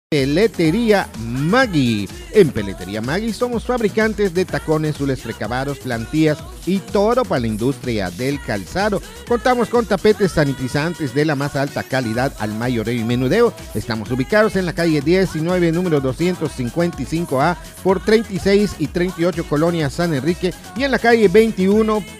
Peletería Maggi. En Peletería Maggi somos fabricantes de tacones, zules precabados, plantillas y todo para la industria del calzado. Contamos con tapetes sanitizantes de la más alta calidad al mayoreo y menudeo. Estamos ubicados en la calle 19, número 255A, por 36 y 38 Colonia San Enrique, y en la calle 21